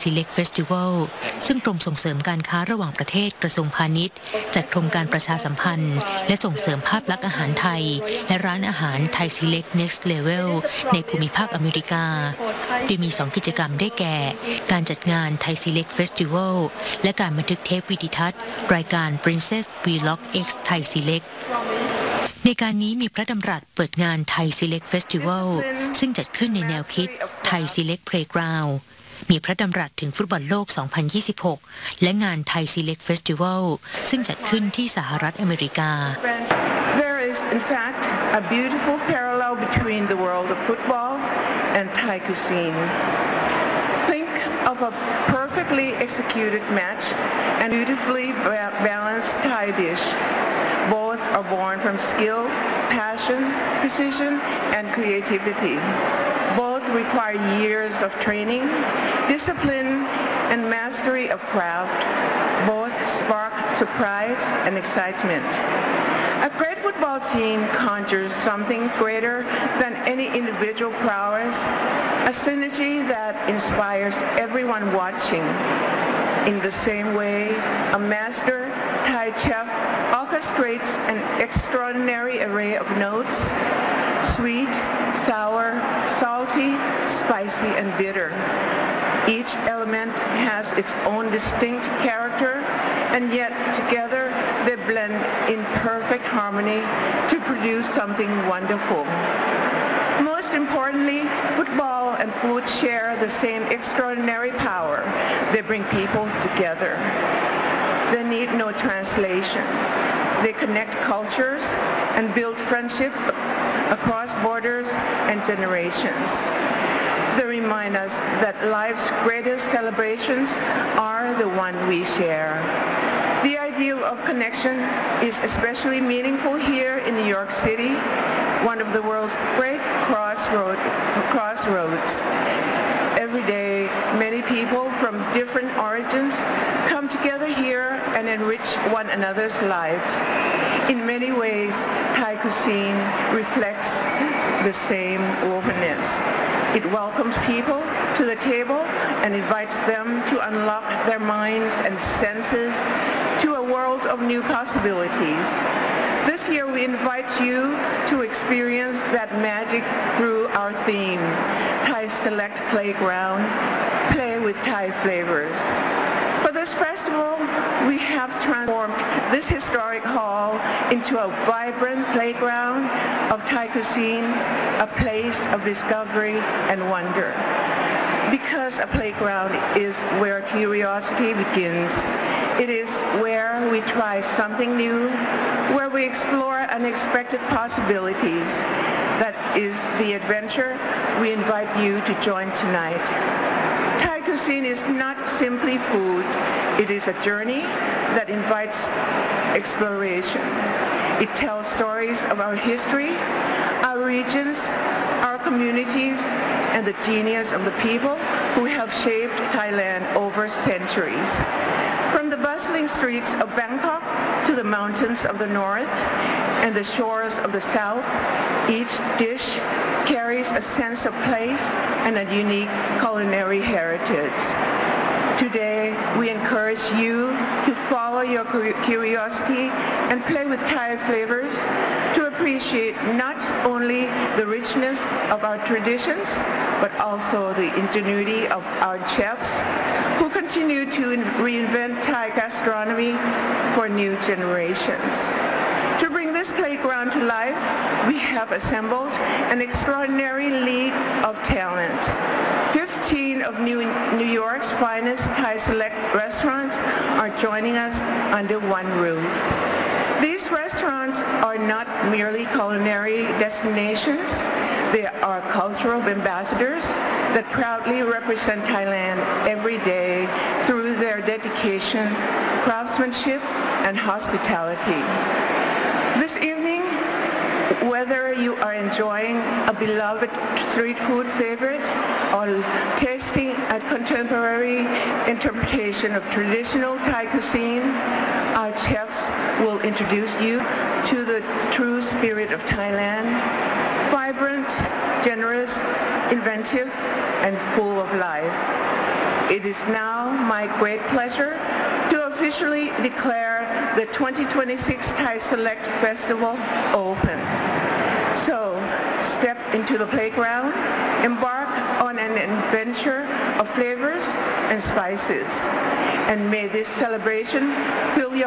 Select Festival ซึ่งกรมส่งเสริมการค้าระหว่างประเทศกระทรวงพาณิชย์จัดโครงการประชาสัมพันธ์และส่งเสริมภาพลักษณ์อาหารไทยและร้านอาหารไทย Select Next Level ในภูมิภาคอเมริกาโดยมี2กิจกรรมได้แก่การจัดงานไทย Select Festival และการบันทึกเทปวิดีทัศน์รายการ Princess Vlog X Thai Select ในการนี้มีพระดำรัสเปิดงานไทย Select Festival ซึ่งจัดขึ้นในแนวคิดไทย Select Playground มีพระดำรัสถึงฟุตบอลโลก 2026 และงานไทย Select Festival ซึ่งจัดขึ้นที่สหรัฐอเมริกา There is in fact a beautiful parallel between the world of football and Thai cuisine. Think of a perfectly executed match and beautifully balanced Thai dish. Both are born from skill, passion, precision, and creativity. Both require years of training, discipline, and mastery of craft. Both spark surprise and excitement. A great football team conjures something greater than any individual prowess, a synergy that inspires everyone watching. In the same way, a master Thai chef orchestrates an extraordinary array of notes, sweet, sour, salty, spicy, and bitter. Each element has its own distinct character, and yet together they blend in perfect harmony to produce something wonderful. Most importantly, football and food share the same extraordinary power. They bring people together. They need no translation. They connect cultures and build friendship across borders and generations. They remind us that life's greatest celebrations are the one we share. The ideal of connection is especially meaningful here in New York City, one of the world's great crossroads. Every day, many people from different origins come together here and enrich one another's lives. In many ways, Thai cuisine reflects the same openness. It welcomes people to the table and invites them to unlock their minds and senses to a world of new possibilities. This year we invite you to experience that magic through our theme, Thai Select Playground, Play with Thai Flavors. For this festival, we have transformed this historic hall into a vibrant playground of Thai cuisine, a place of discovery and wonder. Because a playground is where curiosity begins. It is where we try something new, where we explore unexpected possibilities. That is the adventure we invite you to join tonight. Thai cuisine is not simply food. It is a journey that invites exploration. It tells stories of our history, our regions, our communities, and the genius of the people who have shaped Thailand over centuries. From the bustling streets of Bangkok to the mountains of the north and the shores of the south, each dish carries a sense of place and a unique culinary heritage. Today, we encourage you to follow your curiosity and play with Thai flavors to appreciate not only the richness of our traditions, but also the ingenuity of our chefs who continue to reinvent Thai gastronomy for new generations. To bring this playground to life, we have assembled an extraordinary league of talent. 15 of New York's finest Thai Select restaurants are joining us under one roof. These restaurants are not merely culinary destinations. They are cultural ambassadors that proudly represent Thailand every day through their dedication, craftsmanship, and hospitality. This evening, whether you are enjoying a beloved street food favorite or tasting a contemporary interpretation of traditional Thai cuisine, our chefs will introduce you to the true spirit of Thailand, vibrant, generous, inventive, and full of life. It is now my great pleasure to officially declare the 2026 Thai Select Festival open. So, step into the playground, embark on an adventure of flavors and spices, and may this celebration fill your